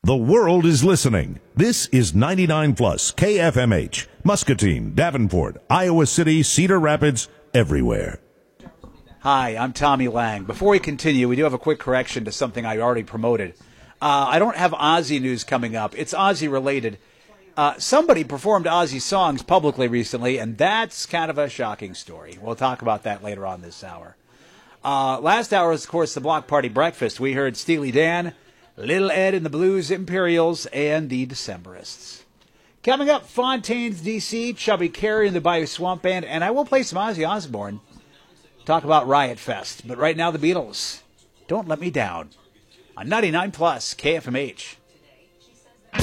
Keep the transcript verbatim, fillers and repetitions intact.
The world is listening. This is ninety-nine plus K F M H, Muscatine, Davenport, Iowa City, Cedar Rapids, everywhere. Hi, I'm Tommy Lang. Before we continue, we do have a quick correction to something I already promoted. Uh, I don't have Ozzy news coming up. It's Ozzy related. Uh, somebody performed Ozzy songs publicly recently, and that's kind of a shocking story. We'll talk about that later on this hour. Uh, last hour was, of course, the Block Party Breakfast. We heard Steely Dan, Little Ed and the Blues Imperials, and the Decemberists. Coming up, Fontaines, D C, Chubby Carey and the Bayou Swamp Band, and I will play some Ozzy Osbourne. Talk about Riot Fest. But right now, the Beatles. Don't Let Me Down. On ninety-nine plus K F M H.